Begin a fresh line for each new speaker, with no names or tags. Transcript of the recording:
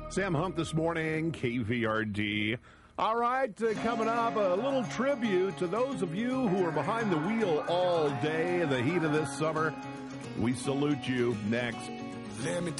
Sam Hunt this morning, KVRD. All right, coming up, a little tribute to those of you who are behind the wheel all day in the heat of this summer. We salute you. Next.